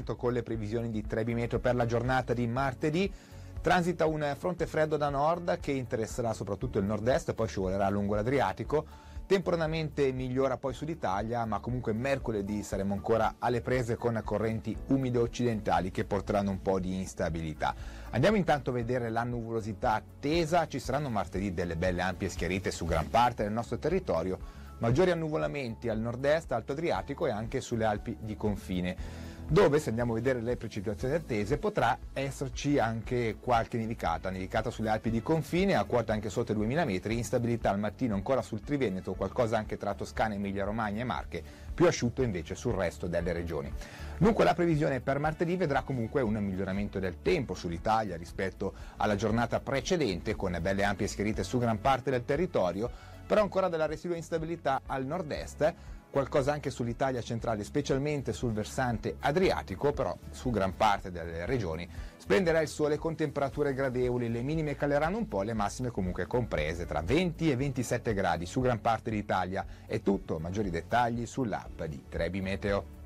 intanto con le previsioni di Trebi Meteo per la giornata di martedì. Transita un fronte freddo da nord che interesserà soprattutto il nord-est, poi scivolerà lungo l'Adriatico. Temporaneamente migliora poi Sud-Italia, ma comunque mercoledì saremo ancora alle prese con correnti umide occidentali che porteranno un po' di instabilità. Andiamo intanto a vedere la nuvolosità attesa. Ci saranno martedì delle belle ampie schiarite su gran parte del nostro territorio, maggiori annuvolamenti al nord-est, Alto Adriatico e anche sulle Alpi di confine, dove, se andiamo a vedere le precipitazioni attese, potrà esserci anche qualche nevicata sulle Alpi di confine, a quote anche sotto i 2000 metri, instabilità al mattino ancora sul Triveneto, qualcosa anche tra Toscana, Emilia Romagna e Marche, più asciutto invece sul resto delle regioni. Dunque la previsione per martedì vedrà comunque un miglioramento del tempo sull'Italia rispetto alla giornata precedente, con belle ampie schiarite su gran parte del territorio, però ancora della residua instabilità al nord-est, qualcosa anche sull'Italia centrale, specialmente sul versante adriatico, però su gran parte delle regioni splenderà il sole con temperature gradevoli, le minime caleranno un po', le massime comunque comprese tra 20 e 27 gradi su gran parte d'Italia. È tutto, maggiori dettagli sull'app di Trebi Meteo.